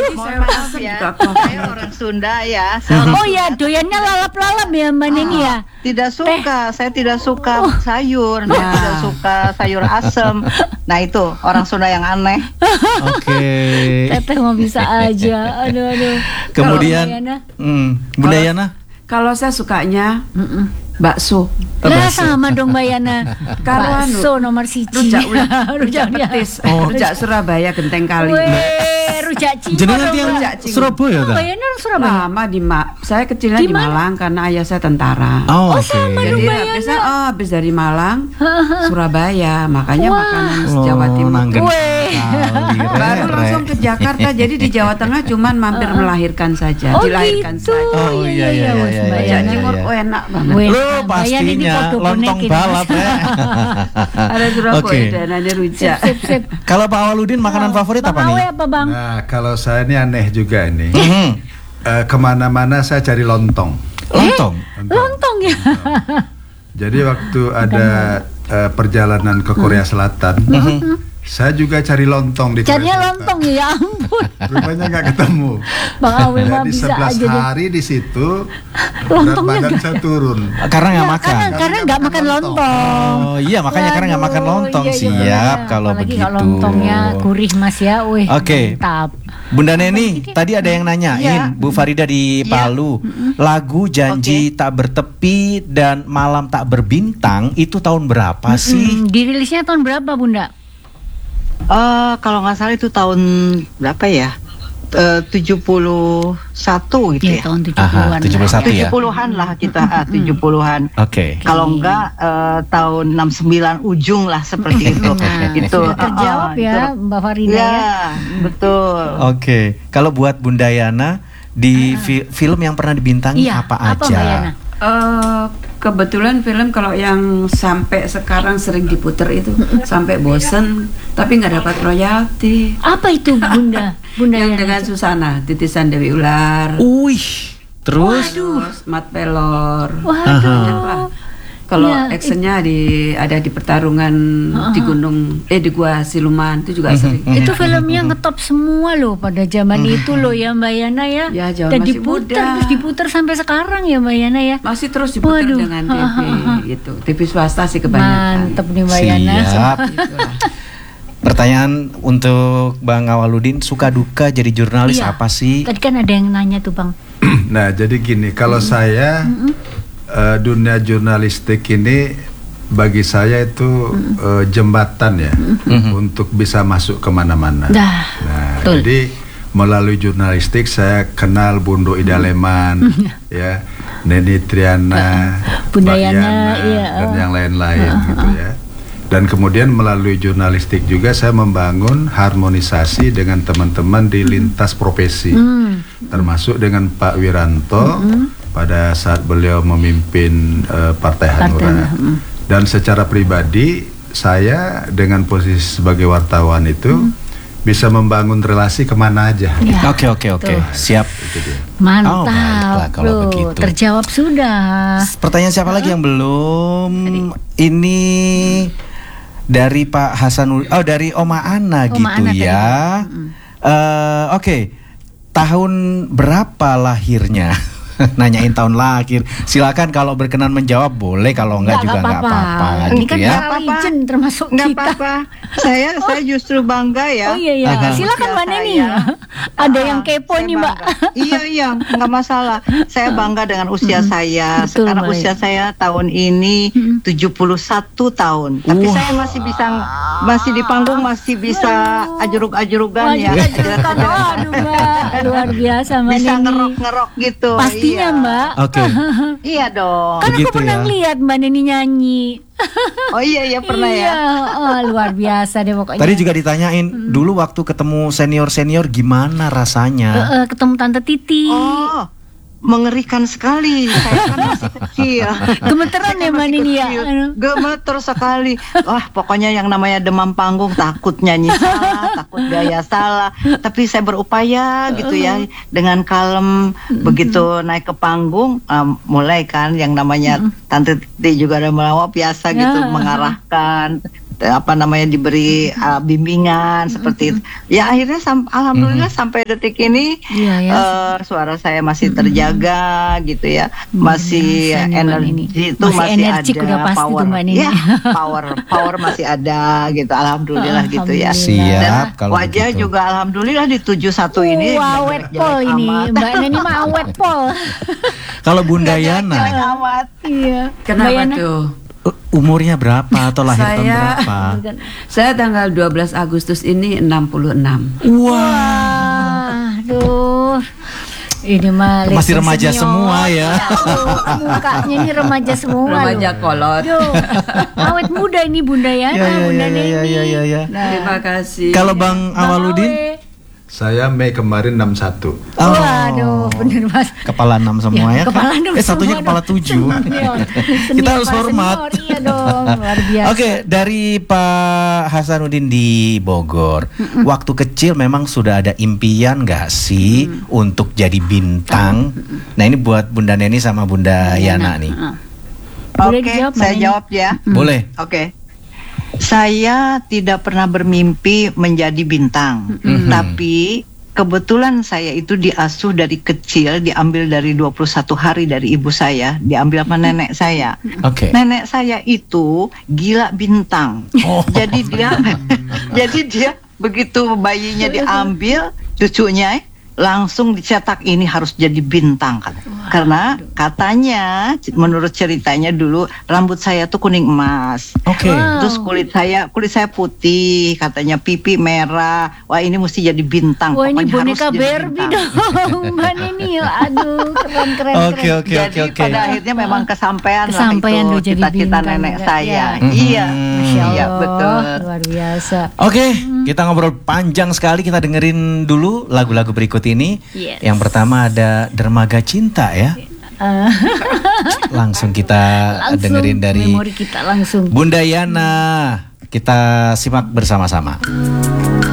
Mohon maaf ya, saya orang Sunda ya. Oh ya, doyannya lalap-lalap ya Mbak Neni ya? Tidak suka, saya tidak suka sayur, saya tidak suka sayur asem. Nah itu orang Sunda yang aneh. Oke. Teteh mau bisa aja. Aduh. Kemudian Bunda Yana? Kalau saya sukanya bakso. Lah sama dong Mbak Yana. Bakso nomor siji. Rujak petis. Rujak Surabaya Genteng Kali. Rujak Cinggur. Jenengan tiang Surabaya kan? Mbak Yana Surabaya. Lama saya kecilnya di Malang karena ayah saya tentara. Oh, sama dong Jadi Mbak Yana. habis dari Malang Surabaya, makanya makanan Jawa Timur. Baru langsung ke Jakarta. Jadi di Jawa Tengah cuman mampir melahirkan saja, dilahirkan gitu. saja. Oh iya. Rujak Cinggur enak banget. Lo pastinya lontong balap ya. Ada Surabaya dananya rujak. Sip. Kalau Pak Awaludin makanan favorit apa nih? Apa Bang? Nah, kalau saya ini aneh juga ini. Kemana-mana saya cari lontong. Lontong ya. Jadi waktu ada perjalanan ke Korea Selatan, saya juga cari lontong di Korea Carinya Selatan. lontong ya ampun. Rupanya nggak ketemu. Bang Awe mah Jadi bisa 11 aja deh. hari di situ berat Lontongnya badan nggak saya turun. Karena nggak makan. Karena nggak makan lontong. Oh iya, makanya karena nggak makan lontong. Iya, Siap kalau apalagi begitu. kalau lontongnya gurih Mas ya. Wih, Oke. mantap. Bunda Neni, tadi ada yang nanyain, Bu Farida di Palu, lagu Janji Tak Bertepi dan Malam Tak Berbintang itu tahun berapa sih? Dirilisnya tahun berapa Bunda? Kalau nggak salah itu tahun berapa ya? 71 gitu Ya, ya. tahun 70-an. 71 ya. 70-an lah kita, 70-an. Oke. Kalau enggak tahun 69 ujung lah seperti itu. Nah, Itu sudah terjawab ya Mbak Farida ya. Ya, betul. Oke. Kalau buat Bunda Yana di film yang pernah dibintangi Iya, apa apa, aja? Mbak Yana? Kebetulan film kalau yang sampai sekarang sering diputer itu sampai bosen tapi nggak dapat royalti. Apa itu Bunda? Bunda Yang Yana. dengan Susana, Titisan Dewi Ular, Terus Mat Pelor. Waduh. Apa? Kalau Iya, actionnya ada di pertarungan di gunung di Gua Siluman itu juga sering. Itu filmnya ngetop semua loh pada zaman itu loh ya Mbak Yana ya. Ya, zaman Dan masih diputer muda. terus diputer sampai sekarang ya Mbak Yana ya. Masih terus diputar Waduh. dengan TV gitu. TV swasta sih kebanyakan. Mantep nih Mbak Yana. Siap. Gitulah. Pertanyaan untuk Bang Awaludin, suka duka jadi jurnalis Iya. apa sih? Tadi kan ada yang nanya tuh Bang. Nah, jadi gini, kalau saya dunia jurnalistik ini bagi saya itu jembatan ya untuk bisa masuk kemana-mana. Dah. Nah, betul. jadi melalui jurnalistik saya kenal Bundo Idaleman, ya, Neni Triana, Bunda Mbak Yana, Yana, iya. dan yang lain-lain gitu ya. Dan kemudian melalui jurnalistik juga saya membangun harmonisasi dengan teman-teman di lintas profesi, termasuk dengan Pak Wiranto pada saat beliau memimpin Partai Hanura. Dan secara pribadi saya dengan posisi sebagai wartawan itu bisa membangun relasi kemana aja. Ya. Oke. Siap. Mantap. baiklah kalau loh. begitu. Terjawab sudah. Pertanyaan siapa lagi yang belum? Ini dari Pak Hasanul, dari Oma Ana Oma gitu Ana ya. Oke. Tahun berapa lahirnya? Nanyain tahun lahir. Silakan kalau berkenan menjawab boleh, kalau enggak juga enggak apa-apa Ini gitu kan ya. legend termasuk Nggak kita. apa-apa. Saya justru bangga ya. Oh iya. Silakan Mbak Neni. Ada yang kepo Saya nih Mbak. bangga. Iya, nggak masalah. Saya bangga dengan usia saya. Betul, Sekarang baik. usia saya tahun ini 71 tahun. Tapi saya masih di panggung, masih bisa ajurug-ajurugan ya. Aduh Mbak, luar biasa Mbak Bisa Neni. ngerok-ngerok gitu. Pastinya iya. Mbak. Oke. Iya dong. Kan Begitu aku pernah ya. lihat Mbak Neni nyanyi. Oh iya pernah Iya, ya. luar biasa deh pokoknya. Tadi juga ditanyain dulu waktu ketemu senior-senior gimana rasanya? Ketemu Tante Titi. Oh, mengerikan sekali. Saya kan masih kecil. Gemeteran ya Mbak Neni ya. Gemeter sekali. Wah, pokoknya yang namanya demam panggung, takut nyanyi salah, takut gaya salah. Tapi saya berupaya gitu ya, dengan kalem. Begitu naik ke panggung, mulai kan yang namanya Tante Titi juga ada melawak biasa gitu, mengarahkan. diberi bimbingan seperti itu. Ya akhirnya alhamdulillah sampai detik ini suara saya masih terjaga gitu ya. Masih energi itu masih energik ada, udah pasti power. tuh Mbak Nini. Ya, power masih ada gitu. Alhamdulillah gitu ya. Siap, Dan kalau wajah begitu. juga alhamdulillah di 71 ini Awet pol ini, Mbak Nini mah awet pol. Kalau Bunda Yana, Iya. Kenapa Mbak Yana? tuh? umurnya berapa atau lahir tahun berapa? Saya tanggal 12 Agustus ini 66. Wah, aduh. Ini mah Masih lesson remaja senior. semua ya. Mukanya ini remaja semua. Remaja loh. kolot. Duh, awet muda ini Bunda Yana, Bunda Neni. ya. Terima kasih. Kalau Bang Awaludin? Awe. Saya Mei kemarin 61. Waduh, bener Mas. Kepala 6 semua ya. Kepala 6 satunya semua kepala dong. 7. Senior. Kita harus Para hormat. senior, iya dong, luar biasa. Oke, dari Pak Hasanuddin di Bogor, waktu kecil memang sudah ada impian nggak sih untuk jadi bintang? Nah ini buat Bunda Neni sama Bunda Yana nih. Boleh Oke, dijawab, Mbak saya Neni? jawab ya. Boleh. Oke. Saya tidak pernah bermimpi menjadi bintang, tapi kebetulan saya itu diasuh dari kecil, diambil dari 21 hari dari ibu saya, diambil sama nenek saya. Oke. Nenek saya itu gila bintang. Jadi dia begitu bayinya diambil, cucunya langsung dicetak ini harus jadi bintang kan. Karena katanya menurut ceritanya dulu rambut saya tuh kuning emas. Oke. Wow. Terus kulit saya putih, katanya pipi merah. Wah, ini mesti jadi bintang. Wah, ini Pokoknya harus boneka jadi Barbie bintang. dong, Mbak Neni. Aduh, keren. Oke. Jadi pada akhirnya memang kesampaian Kesampaian lah lo itu jadi cita-cita bintang nenek juga. saya. Ya. Iya. Masya Allah, Iya, betul. luar biasa. Oke, kita ngobrol panjang sekali. Kita dengerin dulu lagu-lagu berikut ini. Yes. Yang pertama ada Dermaga Cinta ya. Langsung kita dengerin dari memori kita langsung. Bunda Yana. Kita simak bersama-sama.